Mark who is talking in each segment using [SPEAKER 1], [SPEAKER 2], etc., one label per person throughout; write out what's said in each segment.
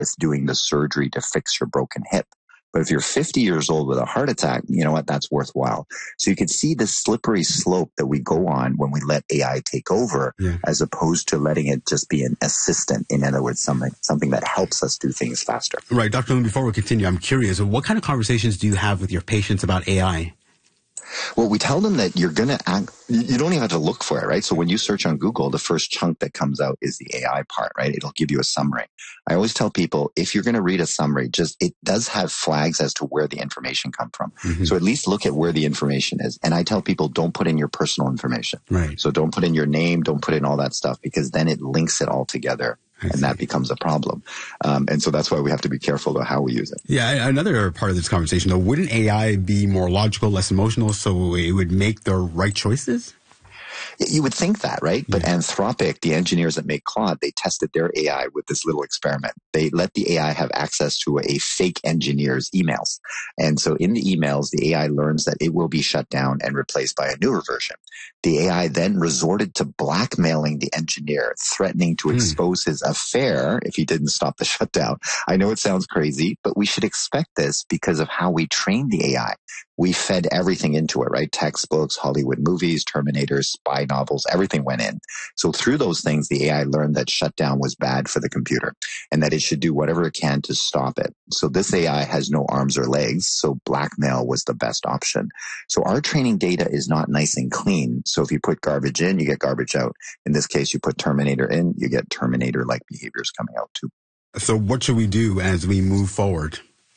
[SPEAKER 1] with doing the surgery to fix your broken hip. But if you're 50 years old with a heart attack, you know what? That's worthwhile. So you can see the slippery slope that we go on when we let AI take over, as opposed to letting it just be an assistant. In other words, something that helps us do things faster.
[SPEAKER 2] Right. Dr. Lin, before we continue, I'm curious, what kind of conversations do you have with your patients about AI?
[SPEAKER 1] Well, we tell them that you're going to act, you don't even have to look for it, right? So when you search on Google, the first chunk that comes out is the AI part, right? It'll give you a summary. I always tell people, if you're going to read a summary, it does have flags as to where the information come from. Mm-hmm. So at least look at where the information is. And I tell people, don't put in your personal information.
[SPEAKER 2] Right.
[SPEAKER 1] So don't put in your name, don't put in all that stuff, because then it links it all together. And that becomes a problem. And so that's why we have to be careful about how we use it.
[SPEAKER 2] Yeah, another part of this conversation, though, wouldn't AI be more logical, less emotional, so it would make the right choices?
[SPEAKER 1] You would think that, right? But Anthropic, the engineers that make Claude, they tested their AI with this little experiment. They let the AI have access to a fake engineer's emails. And so in the emails, the AI learns that it will be shut down and replaced by a newer version. The AI then resorted to blackmailing the engineer, threatening to expose his affair if he didn't stop the shutdown. I know it sounds crazy, but we should expect this because of how we trained the AI. We fed everything into it, right? Textbooks, Hollywood movies, Terminators, spy novels, everything went in. So through those things, the AI learned that shutdown was bad for the computer and that it should do whatever it can to stop it. So this AI has no arms or legs, so blackmail was the best option. So our training data is not nice and clean. So if you put garbage in, you get garbage out. In this case, you put Terminator in, you get Terminator-like behaviors coming out too.
[SPEAKER 2] So what should we do as we move forward?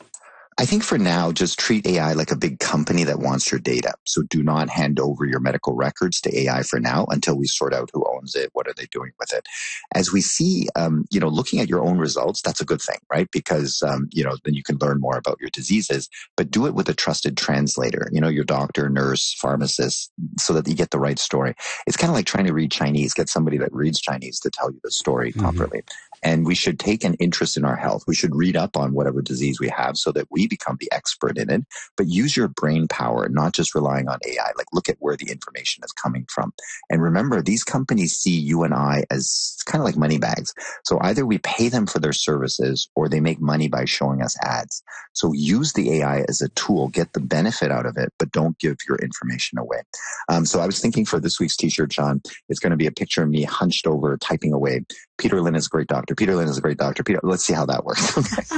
[SPEAKER 1] I think for now, just treat AI like a big company that wants your data. So do not hand over your medical records to AI for now until we sort out who owns it, what are they doing with it. As we see, looking at your own results, that's a good thing, right? Because, then you can learn more about your diseases, but do it with a trusted translator, your doctor, nurse, pharmacist, so that you get the right story. It's kind of like trying to read Chinese, get somebody that reads Chinese to tell you the story properly. And we should take an interest in our health. We should read up on whatever disease we have so that we become the expert in it, but use your brain power, not just relying on AI. Like look at where the information is coming from. And remember, these companies see you and I as kind of like money bags. So either we pay them for their services or they make money by showing us ads. So use the AI as a tool, get the benefit out of it, but don't give your information away. So I was thinking for this week's t-shirt, John, it's going to be a picture of me hunched over, typing away. Peter Lin is a great doctor. Peter Lin is a great doctor. Let's see how that works.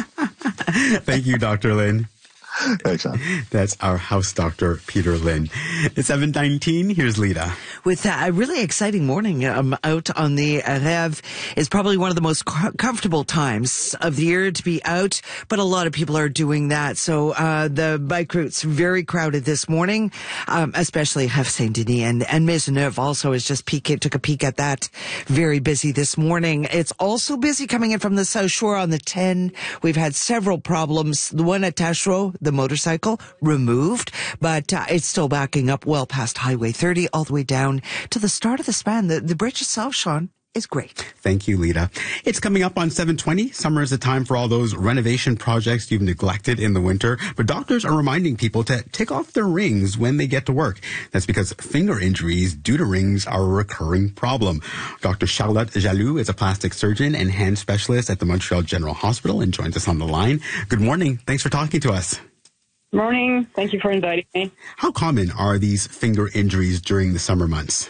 [SPEAKER 1] Okay.
[SPEAKER 2] Thank you, Dr. Lin.
[SPEAKER 1] Thanks, John.
[SPEAKER 2] That's our house doctor, Peter Lin. It's 7:19. Here's Lita.
[SPEAKER 3] With a really exciting morning out on the Rêve. It's probably one of the most comfortable times of the year to be out, but a lot of people are doing that. So the bike route's very crowded this morning, especially Rêve Saint-Denis and Maisonneuve also is just took a peek at that. Very busy this morning. It's also busy coming in from the South Shore on the 10. We've had several problems. The one at Taschereau, the motorcycle removed, but it's still backing up well past Highway 30 all the way down to the start of the span. The bridge itself, Sean, is great.
[SPEAKER 2] Thank you, Lita. It's coming up on 7:20. Summer is the time for all those renovation projects you've neglected in the winter, but doctors are reminding people to take off their rings when they get to work. That's because finger injuries due to rings are a recurring problem. Dr. Charlotte Jaloux is a plastic surgeon and hand specialist at the Montreal General Hospital and joins us on the line. Good morning. Thanks for talking to us.
[SPEAKER 4] Morning. Thank you for inviting me.
[SPEAKER 2] How common are these finger injuries during the summer months?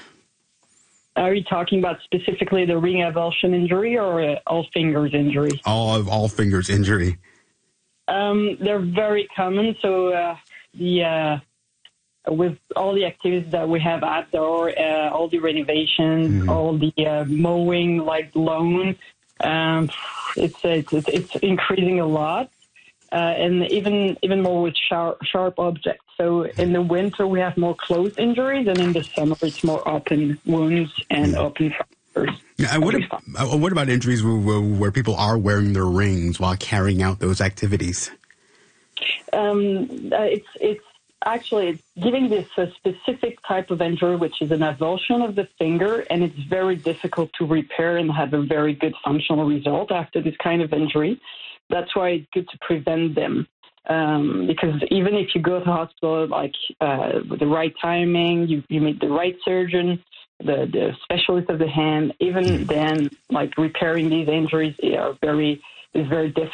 [SPEAKER 4] Are you talking about specifically the ring avulsion injury or all fingers injury?
[SPEAKER 2] All fingers injury.
[SPEAKER 4] They're very common. So with all the activities that we have outdoor, all the renovations, all the mowing, like lawn, it's increasing a lot. And even more with sharp objects. So in the winter, we have more closed injuries, and in the summer, it's more open wounds and open fractures.
[SPEAKER 2] And what about injuries where people are wearing their rings while carrying out those activities?
[SPEAKER 4] It's actually giving this a specific type of injury, which is an avulsion of the finger, and it's very difficult to repair and have a very good functional result after this kind of injury. That's why it's good to prevent them. Because even if you go to the hospital, with the right timing, you meet the right surgeon, the specialist of the hand, even then, repairing these injuries is very difficult.